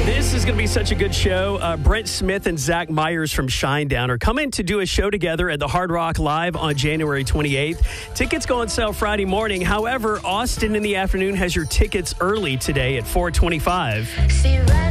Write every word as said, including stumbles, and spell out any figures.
This is going to be such a good show. Uh, Brent Smith and Zach Myers from Shinedown are coming to do a show together at the Hard Rock Live on January twenty-eighth. Tickets go on sale Friday morning. However, Austin in the afternoon has your tickets early today at four twenty-five. See, right